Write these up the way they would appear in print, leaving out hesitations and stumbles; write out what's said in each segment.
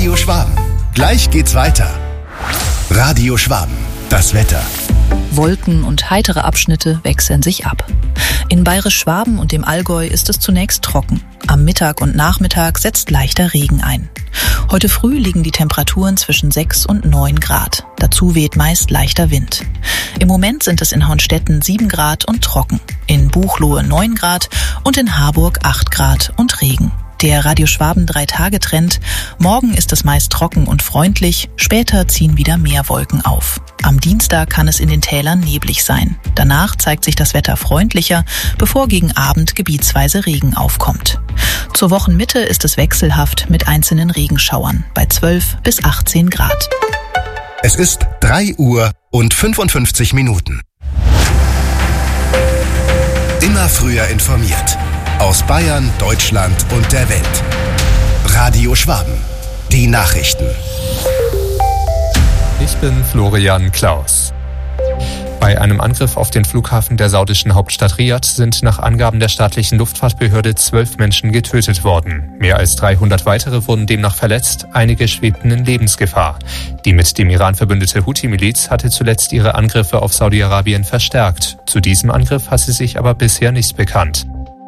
Radio Schwaben. Gleich geht's weiter. Radio Schwaben. Das Wetter. Wolken und heitere Abschnitte wechseln sich ab. In Bayerisch-Schwaben und dem Allgäu ist es zunächst trocken. Am Mittag und Nachmittag setzt leichter Regen ein. Heute früh liegen die Temperaturen zwischen 6 und 9 Grad. Dazu weht meist leichter Wind. Im Moment sind es in Hornstetten 7 Grad und trocken, in Buchloe 9 Grad und in Harburg 8 Grad und Regen. Der Radio Schwaben 3-Tage-Trend. Morgen ist es meist trocken und freundlich, später ziehen wieder mehr Wolken auf. Am Dienstag kann es in den Tälern neblig sein. Danach zeigt sich das Wetter freundlicher, bevor gegen Abend gebietsweise Regen aufkommt. Zur Wochenmitte ist es wechselhaft mit einzelnen Regenschauern bei 12 bis 18 Grad. Es ist 3 Uhr und 55 Minuten. Immer früher informiert. Aus Bayern, Deutschland und der Welt. Radio Schwaben. Die Nachrichten. Ich bin Florian Klaus. Bei einem Angriff auf den Flughafen der saudischen Hauptstadt Riad sind nach Angaben der staatlichen Luftfahrtbehörde 12 Menschen getötet worden. Mehr als 300 weitere wurden demnach verletzt, einige schwebten in Lebensgefahr. Die mit dem Iran verbündete Houthi-Miliz hatte zuletzt ihre Angriffe auf Saudi-Arabien verstärkt. Zu diesem Angriff hatte sich aber bisher nichts bekannt.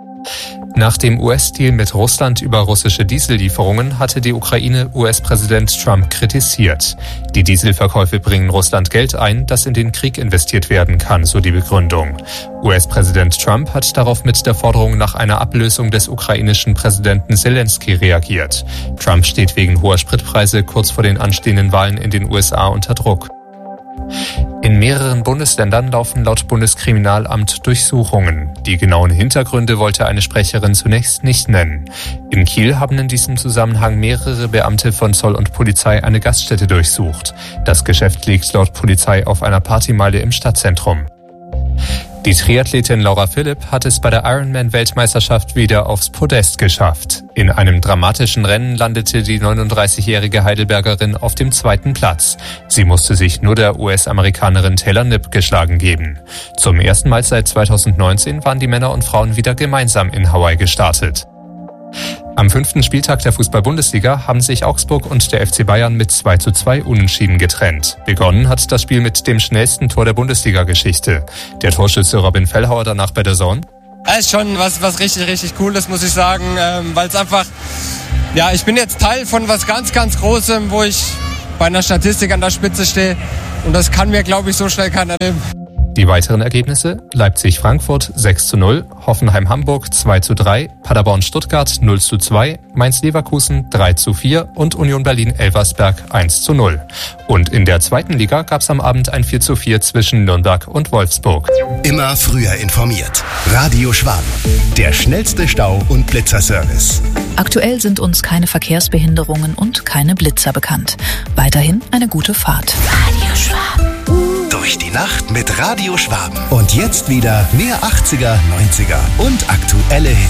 Nach dem US-Deal mit Russland über russische Diesellieferungen hatte die Ukraine US-Präsident Trump kritisiert. Die Dieselverkäufe bringen Russland Geld ein, das in den Krieg investiert werden kann, so die Begründung. US-Präsident Trump hat darauf mit der Forderung nach einer Ablösung des ukrainischen Präsidenten Zelensky reagiert. Trump steht wegen hoher Spritpreise kurz vor den anstehenden Wahlen in den USA unter Druck. In mehreren Bundesländern laufen laut Bundeskriminalamt Durchsuchungen. Die genauen Hintergründe wollte eine Sprecherin zunächst nicht nennen. In Kiel haben in diesem Zusammenhang mehrere Beamte von Zoll und Polizei eine Gaststätte durchsucht. Das Geschäft liegt laut Polizei auf einer Partymeile im Stadtzentrum. Die Triathletin Laura Philipp hat es bei der Ironman-Weltmeisterschaft wieder aufs Podest geschafft. In einem dramatischen Rennen landete die 39-jährige Heidelbergerin auf dem 2. Platz. Sie musste sich nur der US-Amerikanerin Taylor Knipp geschlagen geben. Zum ersten Mal seit 2019 waren die Männer und Frauen wieder gemeinsam in Hawaii gestartet. Am 5. Spieltag der Fußball-Bundesliga haben sich Augsburg und der FC Bayern mit 2:2 unentschieden getrennt. Begonnen hat das Spiel mit dem schnellsten Tor der Bundesliga-Geschichte. Der Torschütze Robin Fellhauer danach bei der DAZN. Es ist schon was richtig Cooles, muss ich sagen, weil es einfach, ja, ich bin jetzt Teil von was ganz Großem, wo ich bei einer Statistik an der Spitze stehe und das kann mir, glaube ich, so schnell keiner nehmen. Die weiteren Ergebnisse: Leipzig-Frankfurt 6:0, Hoffenheim-Hamburg 2:3, Paderborn-Stuttgart 0:2, Mainz-Leverkusen 3:4 und Union Berlin-Elversberg 1:0. Und in der 2. Liga gab es am Abend ein 4:4 zwischen Nürnberg und Wolfsburg. Immer früher informiert. Radio Schwaben. Der schnellste Stau- und Blitzerservice. Aktuell sind uns keine Verkehrsbehinderungen und keine Blitzer bekannt. Weiterhin eine gute Fahrt. Radio Schwaben. Durch die Nacht mit Radio Schwaben. Und jetzt wieder mehr 80er, 90er und aktuelle Hits.